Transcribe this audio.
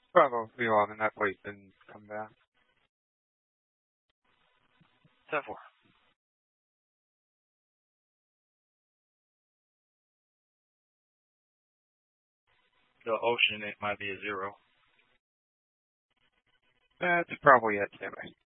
Probably long enough wait then come back. 10-4. The ocean, it might be a 0. That's probably it, Timmy.